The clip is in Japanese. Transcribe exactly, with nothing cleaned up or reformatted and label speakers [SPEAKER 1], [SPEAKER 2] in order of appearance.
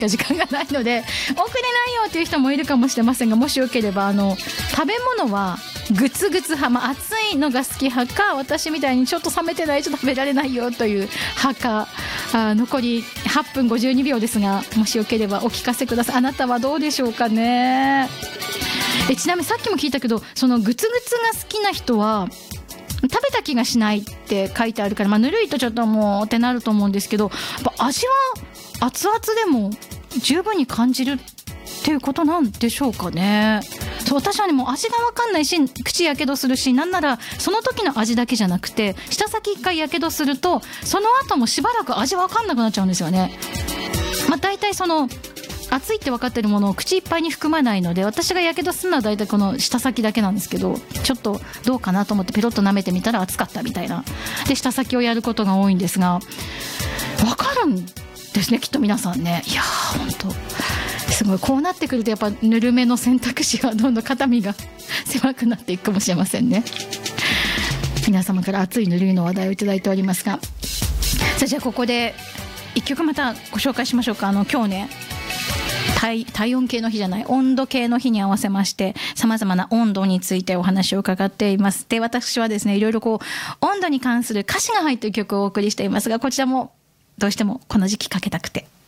[SPEAKER 1] か時間がないので送れないよっていう人もいるかもしれませんが、もしよければあの食べ物はグツグツ派、まあ、熱いのが好き派か、私みたいにちょっと冷めてないと食べられないよという派か、あ残りはっぷんごじゅうにびょうですが、もしよければお聞かせください。あなたはどうでしょうかね。えちなみにさっきも聞いたけど、そのグツグツが好きな人は食べた気がしないって書いてあるから、まあ、ぬるいとちょっともうってなると思うんですけど、やっぱ味は熱々でも十分に感じるっていうことなんでしょうかね。そう、私はねもう味が分かんないし、口やけどするし、なんならその時の味だけじゃなくて舌先一回やけどするとその後もしばらく味分かんなくなっちゃうんですよね。まあ、大体その熱いって分かってるものを口いっぱいに含まないので、私がやけどするのは大体この舌先だけなんですけど、ちょっとどうかなと思ってペロッと舐めてみたら熱かったみたいなで舌先をやることが多いんですが、分かるんですねきっと皆さんね。いやー本当すごい、こうなってくるとやっぱぬるめの選択肢はどんどん肩身が狭くなっていくかもしれませんね。皆様から熱いぬるいの話題をいただいておりますが、さあじゃあここで一曲またご紹介しましょうか。あの今日ね体, 体温計の日じゃない温度計の日に合わせましてさまざまな温度についてお話を伺っています。で私はですねいろいろこう温度に関する歌詞が入っている曲をお送りしていますが、こちらもどうしてもこの時期かけたくて